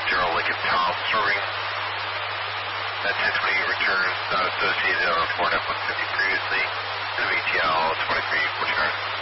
General Lincoln Tom serving. That 1028 return not associated on report F-150 previously. WTL 2349.